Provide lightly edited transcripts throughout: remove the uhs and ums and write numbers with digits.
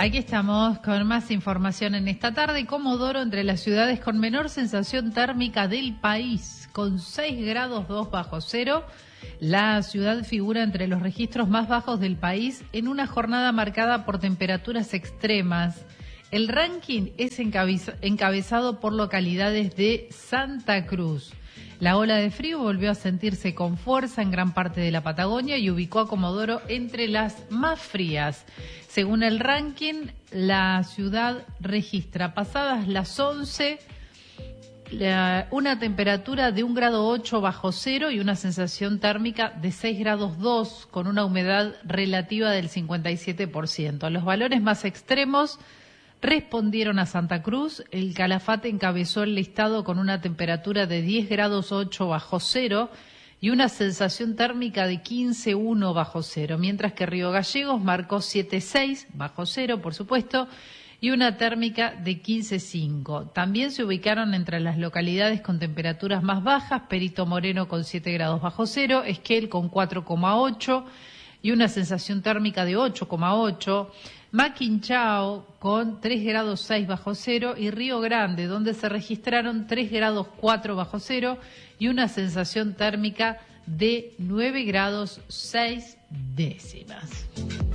Aquí estamos con más información en esta tarde. Comodoro, entre las ciudades con menor sensación térmica del país, con 6 grados 2 bajo cero. La ciudad figura entre los registros más bajos del país en una jornada marcada por temperaturas extremas. El ranking es encabezado por localidades de Santa Cruz. La ola de frío volvió a sentirse con fuerza en gran parte de la Patagonia y ubicó a Comodoro entre las más frías. Según el ranking, la ciudad registra pasadas las 11 una temperatura de 1 grado 8 bajo cero y una sensación térmica de 6 grados 2 con una humedad relativa del 57%. Los valores más extremos respondieron a Santa Cruz. El Calafate encabezó el listado con una temperatura de 10 grados 8 bajo cero y una sensación térmica de 15,1 bajo cero, mientras que Río Gallegos marcó 7,6 bajo cero, por supuesto, y una térmica de 15,5. También se ubicaron entre las localidades con temperaturas más bajas: Perito Moreno con 7 grados bajo cero, Esquel con 4,8 y una sensación térmica de 8,8, Maquinchao con 3 grados 6 bajo cero y Río Grande, donde se registraron 3 grados 4 bajo cero y una sensación térmica de 9 grados 6 décimas.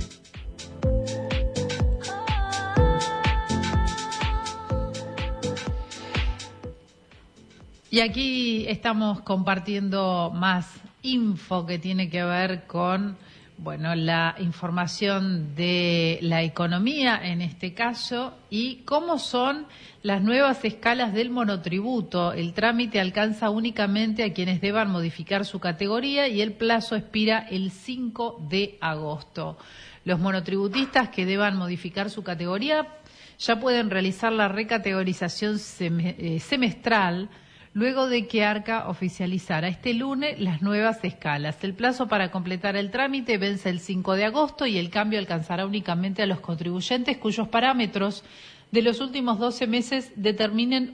Y aquí estamos compartiendo más info que tiene que ver con, la información de la economía en este caso y cómo son las nuevas escalas del monotributo. El trámite alcanza únicamente a quienes deban modificar su categoría y el plazo expira el 5 de agosto. Los monotributistas que deban modificar su categoría ya pueden realizar la recategorización semestral luego de que ARCA oficializara este lunes las nuevas escalas. El plazo para completar el trámite vence el 5 de agosto y el cambio alcanzará únicamente a los contribuyentes cuyos parámetros de los últimos 12 meses determinen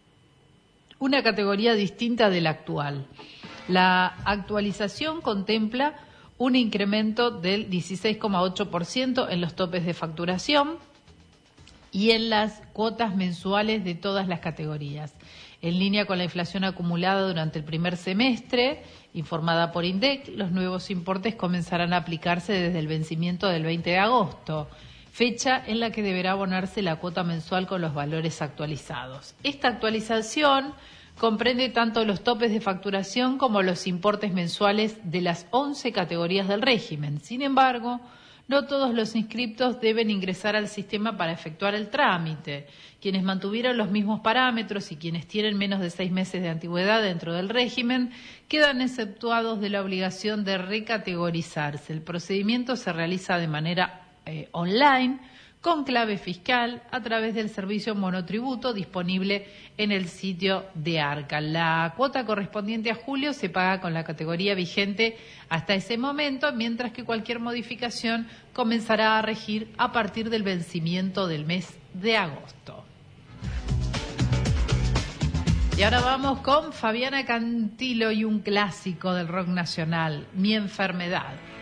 una categoría distinta de la actual. La actualización contempla un incremento del 16,8% en los topes de facturación y en las cuotas mensuales de todas las categorías. En línea con la inflación acumulada durante el primer semestre, informada por INDEC, los nuevos importes comenzarán a aplicarse desde el vencimiento del 20 de agosto, fecha en la que deberá abonarse la cuota mensual con los valores actualizados. Esta actualización comprende tanto los topes de facturación como los importes mensuales de las 11 categorías del régimen. Sin embargo, no todos los inscriptos deben ingresar al sistema para efectuar el trámite. Quienes mantuvieron los mismos parámetros y quienes tienen menos de 6 meses de antigüedad dentro del régimen quedan exceptuados de la obligación de recategorizarse. El procedimiento se realiza de manera online, con clave fiscal, a través del servicio monotributo disponible en el sitio de ARCA. La cuota correspondiente a julio se paga con la categoría vigente hasta ese momento, mientras que cualquier modificación comenzará a regir a partir del vencimiento del mes de agosto. Y ahora vamos con Fabiana Cantilo y un clásico del rock nacional, Mi enfermedad.